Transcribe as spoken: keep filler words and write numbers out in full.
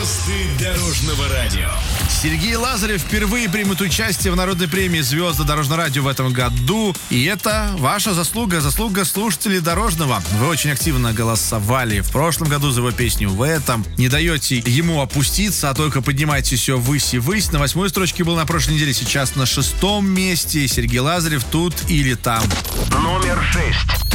Звезды дорожного радио. Сергей Лазарев впервые примет участие в народной премии «Звезды дорожного радио» в этом году. И это ваша заслуга, заслуга слушателей Дорожного. Вы очень активно голосовали в прошлом году за его песню, в этом. Не даете ему опуститься, а только поднимаете все ввысь и ввысь. На восьмой строчке был на прошлой неделе, сейчас на шестом месте. Сергей Лазарев тут или там. Номер шесть.